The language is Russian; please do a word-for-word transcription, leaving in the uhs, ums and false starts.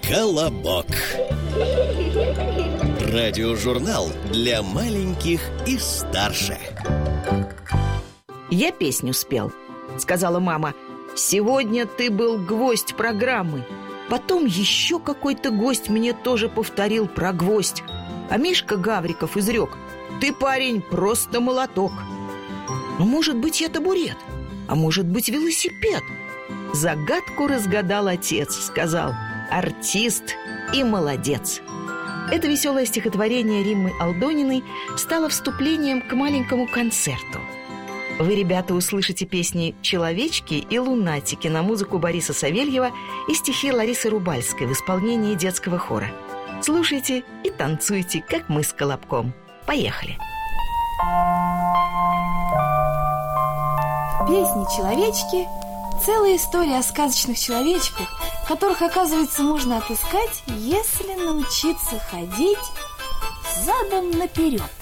Колобок. Радиожурнал для маленьких и старше. Я песню спел, сказала мама. Сегодня ты был гвоздь программы. Потом еще какой-то гость мне тоже повторил про гвоздь. А Мишка Гавриков изрек: ты, парень, просто молоток. Ну, может быть, я табурет, а может быть, велосипед. Загадку разгадал отец, сказал: артист и молодец. Это веселое стихотворение Риммы Алдониной стало вступлением к маленькому концерту. Вы, ребята, услышите песни «Человечки» и «Лунатики» на музыку Бориса Савельева и стихи Ларисы Рубальской в исполнении детского хора. Слушайте и танцуйте, как мы с Колобком. Поехали! Песни «Человечки» – целая история о сказочных человечках, которых, оказывается, можно отыскать, если научиться ходить задом наперед.